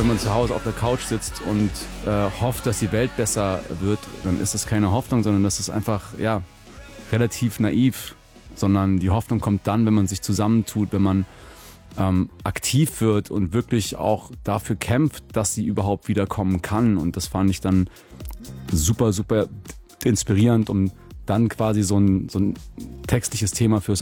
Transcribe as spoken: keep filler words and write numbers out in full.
wenn man zu Hause auf der Couch sitzt und äh, hofft, dass die Welt besser wird, dann ist das keine Hoffnung, sondern das ist einfach, ja, relativ naiv. Sondern die Hoffnung kommt dann, wenn man sich zusammentut, wenn man ähm, aktiv wird und wirklich auch dafür kämpft, dass sie überhaupt wiederkommen kann. Und das fand ich dann super, super inspirierend, um dann quasi so ein, so ein textliches Thema fürs